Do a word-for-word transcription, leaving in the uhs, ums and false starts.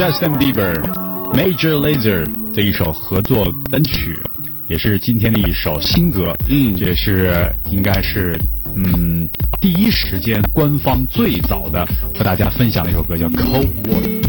Justin Bieber、Major Lazer 这一首合作单曲，也是今天的一首新歌。嗯，这是应该是嗯第一时间官方最早的和大家分享的一首歌，叫 Cold Water。